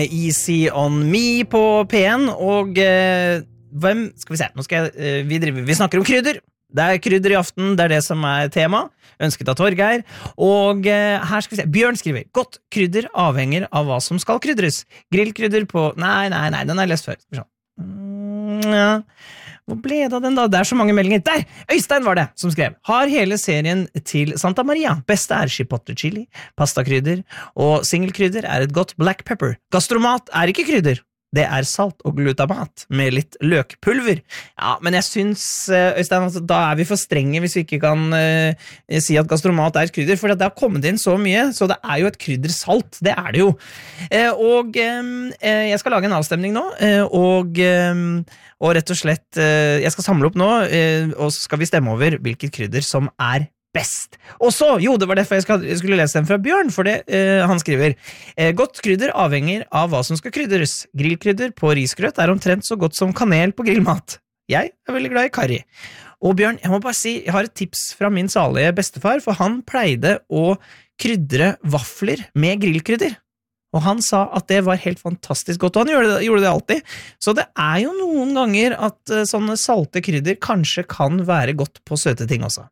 Easy on me på P1, og hvem, skal vi se, nå skal vi snakker om krydder. Det krydder i aften, det det som tema, ønsket av Torgeir, og her skal vi se, Bjørn skriver, godt krydder avhenger av hva som skal krydres. Grillkrydder på, nei, den har jeg lest før. Ja. Hvor ble det av den da? Det så mange meldinger. Der! Øystein var det som skrev. Har hele serien til Santa Maria. Beste chipotle chili, pastakrydder, og singelkrydder et godt black pepper. Gastromat ikke krydder. Det salt og glutamat med litt løkpulver. Ja, men jeg synes, Øystein, altså, da vi for strenge hvis vi ikke kan si at gastromat et krydder, for det har kommet inn så mye, så det jo et kryddersalt, det det jo. Og jeg skal lage en avstemning nå, og rett og slett, jeg skal samle opp nå, og så skal vi stemme over hvilket krydder som best. Og så, det var derfor jeg skulle lese den fra Bjørn, for han skriver, godt krydder avhenger av hva som skal krydderes. Grillkrydder på risgrøt omtrent så godt som kanel på grillmat. Jeg veldig glad i curry. Og Bjørn, jeg må bare si, jeg har et tips fra min salige bestefar, for han pleide å krydre vafler med grillkrydder. Og han sa at det var helt fantastisk godt, og han gjorde det alltid. Så det jo noen ganger at sånne salte krydder kanskje kan være godt på søte ting også.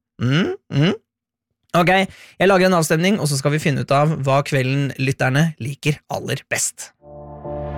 Ok, jeg lager en avstemning, og så skal vi finne ut av hva kvelden lytterne liker aller best.